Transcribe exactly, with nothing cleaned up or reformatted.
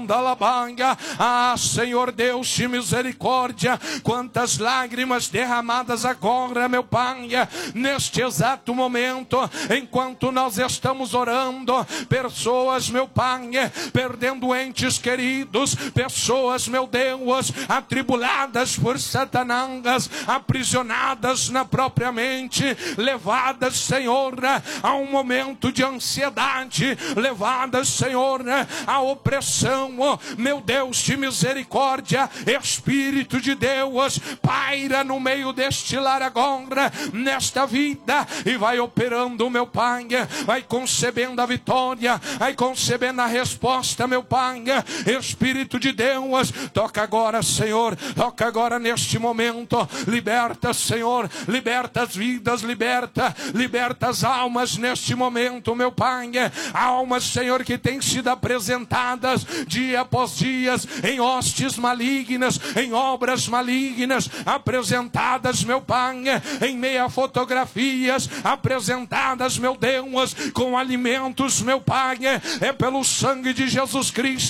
Ah, Senhor Deus de misericórdia, quantas lágrimas derramadas agora, meu Pai, neste exato momento, enquanto nós estamos orando, pessoas, meu Pai, perdendo entes queridos, pessoas, meu Deus, atribuladas por Satanás, aprisionadas na própria mente, levadas, Senhor, a um momento de ansiedade, levadas, Senhor, a opressão. Meu Deus de misericórdia, Espírito de Deus, paira no meio deste lar agora, nesta vida, e vai operando, meu Pai, vai concebendo a vitória, vai concebendo a resposta, meu Pai. Espírito de Deus, toca agora, Senhor, toca agora neste momento, liberta, Senhor, liberta as vidas, liberta, liberta as almas neste momento, meu Pai. Almas, Senhor, que têm sido apresentadas dia após dias em hostes malignas, em obras malignas, apresentadas, meu Pai, em meio a fotografias, apresentadas, meu Deus, com alimentos, meu Pai, é pelo sangue de Jesus Cristo